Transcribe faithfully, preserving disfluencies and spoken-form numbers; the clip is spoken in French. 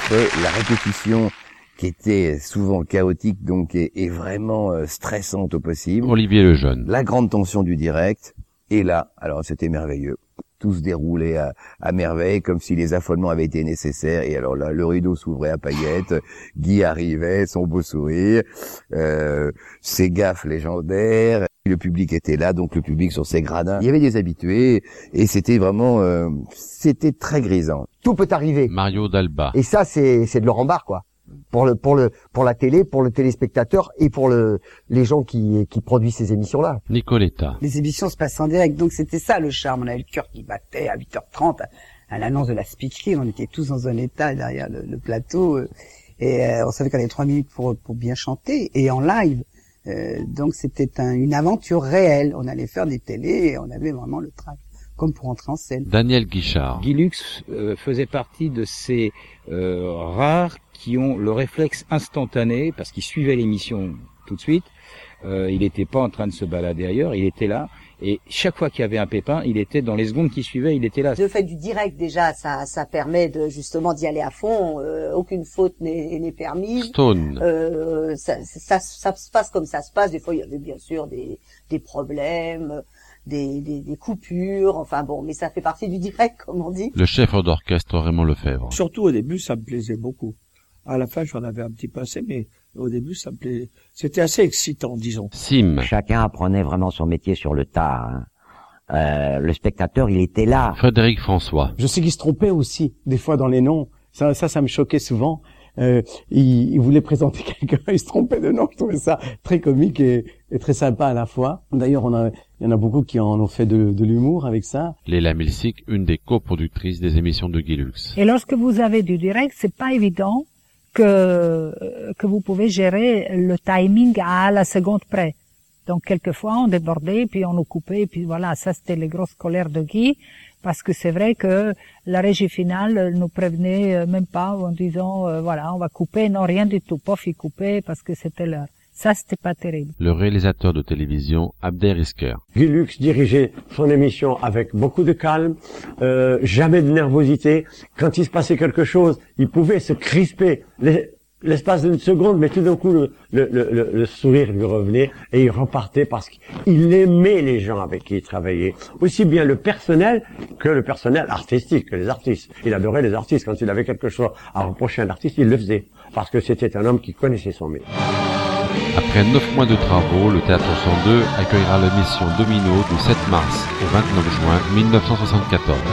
entre la répétition qui était souvent chaotique donc et, et vraiment euh, stressante au possible. Olivier Lejeune. La grande tension du direct. Et là, alors c'était merveilleux. Tout se déroulait à, à merveille, comme si les affolements avaient été nécessaires. Et alors là, le rideau s'ouvrait à paillettes. Guy arrivait, son beau sourire, euh, ses gaffes légendaires. Le public était là, donc le public sur ses gradins. Il y avait des habitués et c'était vraiment, euh, c'était très grisant. Tout peut arriver. Mario Dalba. Et ça, c'est c'est de Laurent Barre, quoi. Pour le pour le pour la télé, pour le téléspectateur et pour le les gens qui qui produisent ces émissions-là. Nicoletta. Les émissions se passent en direct, donc c'était ça le charme. On avait le cœur qui battait à huit heures trente à l'annonce de la speakery. On était tous dans un état derrière le, le plateau et euh, on savait qu'on avait trois minutes pour pour bien chanter et en live. Euh, donc c'était un, une aventure réelle. On allait faire des télés et on avait vraiment le trac, comme pour entrer en scène. Daniel Guichard. Guy Lux euh, faisait partie de ces euh, rares qui ont le réflexe instantané, parce qu'il suivait l'émission tout de suite. Euh, il n'était pas en train de se balader ailleurs, il était là. Et chaque fois qu'il y avait un pépin, il était dans les secondes qui suivaient, il était là. Le fait du direct, déjà, ça, ça permet de justement d'y aller à fond. Euh, aucune faute n'est, n'est permise. Stone. Euh, ça, ça, ça se passe comme ça se passe. Des fois, il y avait bien sûr des, des problèmes, des, des, des coupures. Enfin bon, mais ça fait partie du direct, comme on dit. Le chef d'orchestre Raymond Lefebvre. Surtout au début, ça me plaisait beaucoup. À la fin, j'en avais un petit peu assez, mais au début, ça me plaisait. C'était assez excitant, disons. Sim. Chacun apprenait vraiment son métier sur le tard. Hein. Euh, le spectateur, il était là. Frédéric François. Je sais qu'il se trompait aussi, des fois dans les noms. Ça, ça, ça me choquait souvent. Euh, il, il voulait présenter quelqu'un, il se trompait de nom. Je trouvais ça très comique et, et très sympa à la fois. D'ailleurs, on a, il y en a beaucoup qui en ont fait de, de l'humour avec ça. Léla Milsic, une des coproductrices des émissions de Guy Lux. Et lorsque vous avez du direct, c'est pas évident que que vous pouvez gérer le timing à la seconde près. Donc quelquefois on débordait, puis on nous coupait, puis voilà, ça c'était les grosses colères de Guy, parce que c'est vrai que la régie finale nous prévenait même pas en disant euh, voilà, on va couper, non rien du tout, pof, il coupait parce que c'était l'heure. Ça, c'était pas terrible. Le réalisateur de télévision, Abder Isker. Guy Lux dirigeait son émission avec beaucoup de calme, euh, jamais de nervosité. Quand il se passait quelque chose, il pouvait se crisper l'espace d'une seconde, mais tout d'un coup, le, le, le, le sourire lui revenait et il repartait parce qu'il aimait les gens avec qui il travaillait. Aussi bien le personnel que le personnel artistique, que les artistes. Il adorait les artistes. Quand il avait quelque chose à reprocher à un artiste, il le faisait. Parce que c'était un homme qui connaissait son métier. Après neuf mois de travaux, le Théâtre cent deux accueillera l'émission Domino du sept mars au vingt-neuf juin mille neuf cent soixante-quatorze.